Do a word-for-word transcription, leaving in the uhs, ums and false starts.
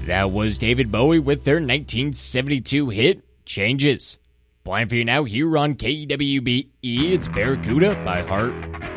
That was David Bowie with their nineteen seventy-two hit, Changes. Playing for you now here on K W B E, it's Barracuda by Heart.